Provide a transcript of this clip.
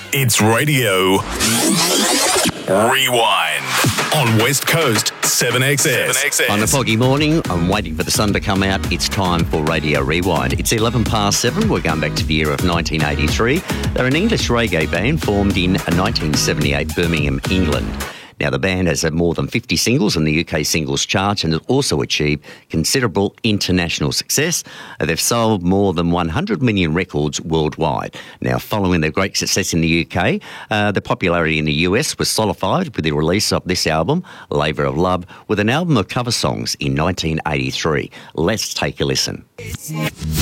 It's Radio Rewind on West Coast 7XS. On a foggy morning, I'm waiting for the sun to come out. It's time for Radio Rewind. It's 11 past 7. We're going back to the year of 1983. They're an English reggae band formed in 1978, Birmingham, England. Now, the band has had more than 50 singles on the UK singles chart and has also achieved considerable international success. They've sold more than 100 million records worldwide. Now, following their great success in the UK, the popularity in the US was solidified with the release of this album, Labour of Love, with an album of cover songs in 1983. Let's take a listen.